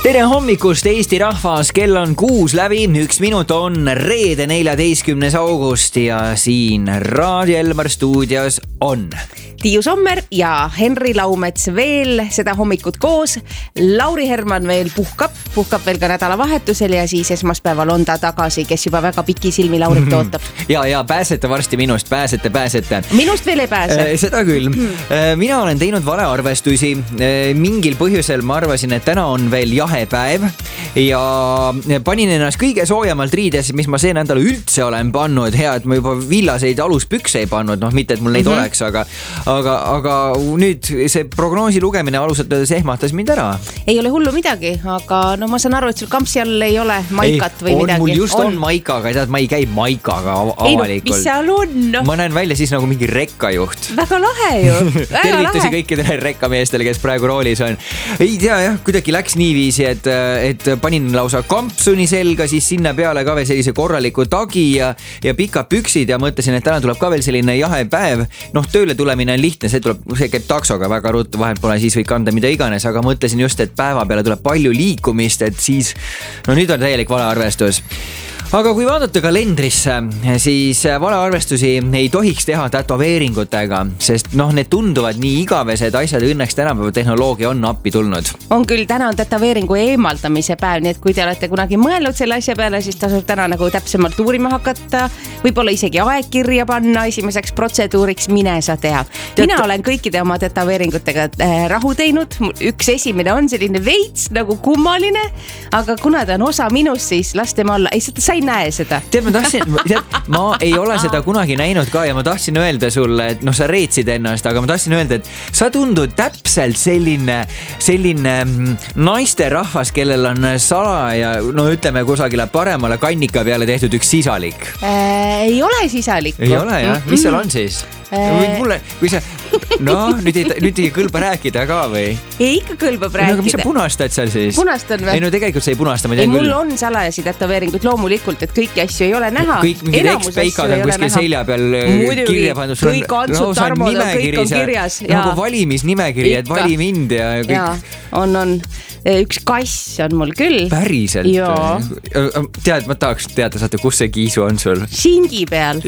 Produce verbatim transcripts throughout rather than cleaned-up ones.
tere hommikust, Eesti rahvas, kell on kuus läbi, üks minut on reede, neljateistkümnes august ja siin Raadio Elmar stuudios on Tiiu Sommer ja Henri Laumets veel seda hommikut koos. Lauri Herman veel puhkab, puhkab veel ka nädalavahetusel ja siis esmaspäeval on ta tagasi, kes juba väga piki silmi Laurit ootab. Ja, ja pääsete varsti minust, pääsete, pääsete. Minust veel ei pääse. Seda küll. Mina olen teinud valearvestusi. Mingil põhjusel ma arvasin, et täna on veel jahepäev ja panin ennast kõige soojamalt riides, mis ma see nädal üldse olen pannud. Hea, et ma juba villaseid aluspükse ei pannud, noh mitte, et mul neid mm-hmm. oleks, aga Aga, aga nüüd see prognoosi lugemine aluselt ehmatas mind ära. Ei ole hullu midagi, aga no ma saan aru, et sul kampsi all ei ole maikat ei, või on, midagi. Mul just on, on maikaga, tead, ma ei käi maikaga avalikult. Ei no, mis seal on? No. Ma näen välja siis nagu mingi rekkajuht. Väga lahe ju. Väga Tervitusi lahe. kõikidele rekkameestele, kes praegu roolis on. Ei tea jah, kuidagi läks niiviisi, et, et panin lausa kampsuni selga, siis sinna peale ka veel sellise korraliku tagi ja, ja pikad püksid ja mõtlesin, et täna tuleb ka veel selline jahe päev. Noh, tööle tulemine lihtne, see tuleb, see käib taksoga väga ruttu, vahel pole siis või kanda mida iganes, aga mõtlesin just, et päeva peale tuleb palju liikumist, et siis, no nüüd on täielik valearvestus. Aga kui vaadata kalendrisse, siis valearvestusi ei tohiks teha tätoveeringutega, sest noh, need tunduvad nii igavesed asjad, õnneks tänapäeva tehnoloogia on appi tulnud. On küll, täna on tätoveeringu eemaldamise päev, nii et kui te olete kunagi mõelnud selle asja peale, siis tasub täna nagu täpsemalt uurima hakata, võib-olla isegi aeg kirja panna esimeseks protseduuriks, mine sa tea. Mina Teat... olen kõikide oma tätoveeringutega rahu teinud, üks esimene on selline veits nagu kummaline, aga kuna ta on osa minust, siis las tema olla, ei, sa ei näe seda. Tead, ma tahtsin, tead, ma ei ole seda kunagi näinud ka ja ma tahtsin öelda sulle, et noh, sa reetsid ennast, aga ma tahtsin öelda, et sa tundud täpselt selline, selline naiste rahvas, kellel on sala ja no ütleme kusagile paremale kannika peale tehtud üks sisalik. Äh, ei ole sisalikku. Ei ole, jah? Mis seal on siis? Äh... Mulle, kui sa, no nüüd ei, nüüd ei kõlba rääkida ka või? Ei, ikka kõlbab rääkida. No, aga mis sa punastad seal siis? Punastan või? Ei, no tegelikult sa ei punasta, ma tean ei, küll. Mul on salajasi tätoveeringuid loomulikult, et kõiki asju ei ole näha. Kõik mingid ekspeikad on kuskil selja peal Muidugi, kirja pandud. Kõik Antsud Tarmod on kõik on kirjas. Nagu valimisnimekiri, et vali mind ja kõik. Ja, on, on. Üks kass on mul küll. Päriselt? Joo. Tead, ma tahaks teada saata, kus see kiisu on sul? Singi peal.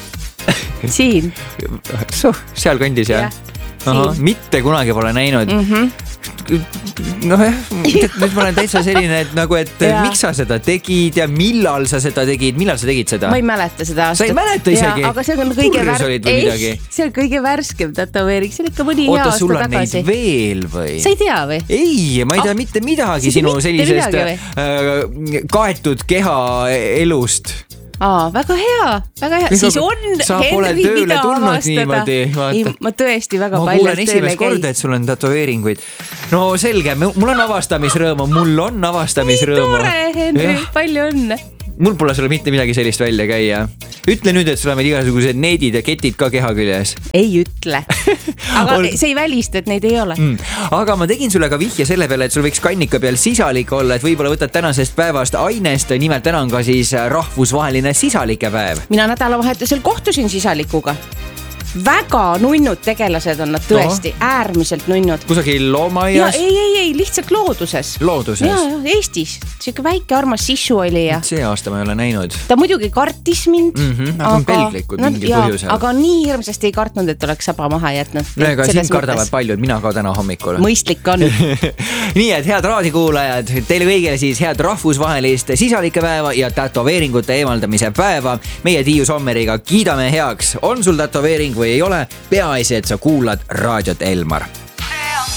Siin. So, seal kandis, jah? Aha, mitte kunagi pole näinud. Mm-hmm. noh jah, nüüd ma olen täitsa selline, et nagu, et ja. Miks sa seda tegid ja millal sa seda tegid, millal sa tegid seda? Ma ei mäleta seda aastat. Sa ei mäleta isegi? Ja, aga see on kõige, vär... ei, see on kõige värskem tätoveering, see on ikka mõni hea aasta tagasi. Oota, sul on tagasi. Neid veel või? Sa ei tea või? Ei, ma ei tea ah, mitte midagi sinu sellisest äh, kaetud keha elust. Aa, väga hea, väga hea. Siis on Henri mida avastada. Ei, ma tõesti väga palju ma kuulen esimest korda, et sul on tätoveeringuid. No selge, mul on avastamisrõõmu, mul on avastamisrõõmu. Nii tore, Henri, ja. Palju õnne. Mul pole sulle mitte midagi sellist välja käia. Ütle nüüd, et sul on igasugused needid ja ketid ka keha küljes. Ei ütle. Aga Ol... see ei välista, et neid ei ole. Mm. Aga ma tegin sulle ka vihje selle peale, et sul võiks kannika peal sisalik olla, et võib-olla võtad tänasest päevast ainest. Nimelt täna on ka siis rahvusvaheline sisalike päev. Mina nädalavahetusel kohtusin sisalikuga. Väga nunnud tegelased on nad tõesti, no. Äärmiselt nunnud. Kusagil loomaias? Ei, ei, ei, lihtsalt looduses. Looduses? Ja, Eestis. Siuke väike armas sissu oli ja... See aasta ma ei ole näinud. Ta muidugi kartis mind. Mm-hmm, aga on pelglikud no, mingi põhjusel. Aga nii hirmsasti ei kartnud, et oleks saba maha jätnud. No ega siin kardavad paljud, mina ka täna hommikul. Mõistlik on. Nii, et head raadikuulajad, teile kõigile siis head rahvusvahelist sisalike päeva ja tätoveeringute eemaldamise päeva. Meie Tiiu Sommeriga kiidame heaks. On sul tätoveering või ei ole, peaasi, et sa kuulad Raadiot Elmar.